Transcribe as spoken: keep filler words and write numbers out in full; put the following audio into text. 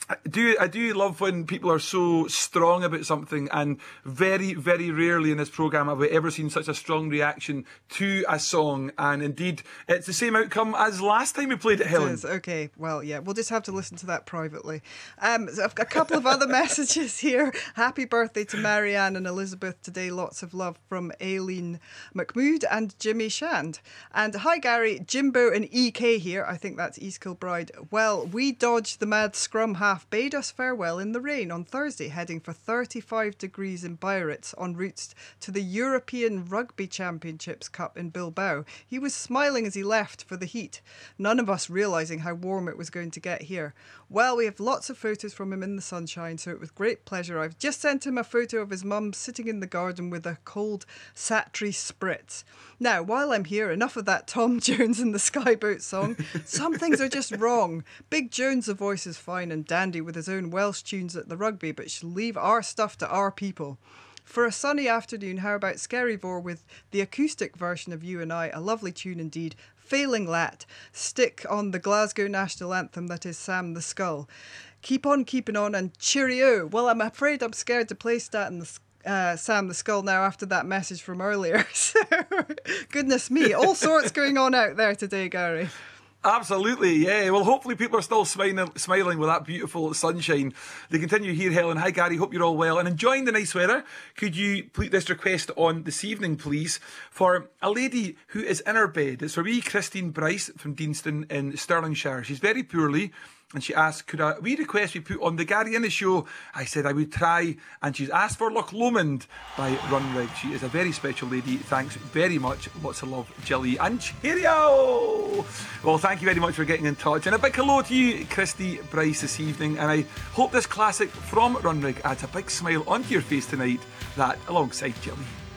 I do I do love when people are so strong about something, and very, very rarely in this programme have we ever seen such a strong reaction to a song. And indeed, it's the same outcome as last time we played it, Helen. It is. Okay, well, yeah, we'll just have to listen to that privately. Um, so I've got a couple of other messages here. Happy birthday to Marianne and Elizabeth today. Lots of love from Aileen McMood and Jimmy Shand. And hi, Gary, Jimbo and E K here. I think that's East Kilbride. Well, we dodged the mad scrum half bade us farewell in the rain on Thursday, heading for thirty-five degrees in Biarritz en route to the European Rugby Championships Cup in Bilbao. He was smiling as he left for the heat, none of us realising how warm it was going to get here. Well, we have lots of photos from him in the sunshine, so it was great pleasure. I've just sent him a photo of his mum sitting in the garden with a cold Satry spritz. Now, while I'm here, enough of that Tom Jones and the Skyboat song. Some things are just wrong. Big Jones, the voice is fine and dandy with his own Welsh tunes at the rugby, but should leave our stuff to our people. For a sunny afternoon, how about Skerryvore with the acoustic version of You and I, a lovely tune indeed. Failing Lat, stick on the Glasgow national anthem that is Sam the Skull. Keep on keeping on and cheerio. Well, I'm afraid I'm scared to play Stat and the Uh, Sam the Skull now after that message from earlier. So, goodness me, all sorts going on out there today, Gary. Absolutely, yeah. Well, hopefully people are still smiling, smiling with that beautiful sunshine. They continue here, Helen. Hi, Gary. Hope you're all well and enjoying the nice weather. Could you put this request on this evening, please, for a lady who is in her bed? It's for wee Christine Bryce from Deanston in Stirlingshire. She's very poorly, and she asked, could a wee request be put on the Gary Innes Show? I said I would try, and she's asked for Loch Lomond by Runrig. She is a very special lady. Thanks very much. Lots of love, Jilly, and cheerio! Well, thank you very much for getting in touch, and a big hello to you, Christy Bryce, this evening, and I hope this classic from Runrig adds a big smile onto your face tonight, that alongside Jilly.